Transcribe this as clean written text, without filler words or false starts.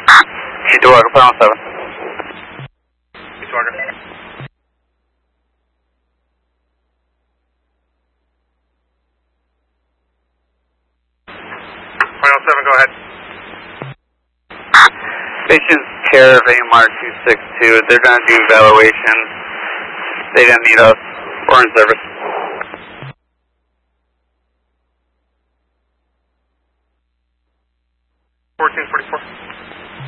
East Walker, Final 7. East Walker. Final 7, go ahead. Station's care of AMR 262. They're going to do evaluation. They didn't need us. We're in service.